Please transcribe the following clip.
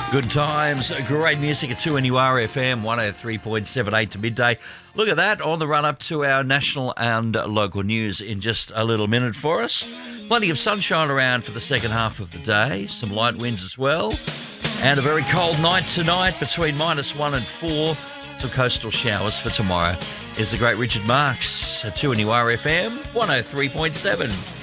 Good times, great music at 2NURFM 103.78 to midday. Look at that, on the run-up to our national and local news in just a little minute for us. Plenty of sunshine around for the second half of the day, some light winds as well, and a very cold night tonight between -1 and 4. Some coastal showers for tomorrow. Is the great Richard Marks at 2NURFM 103.7.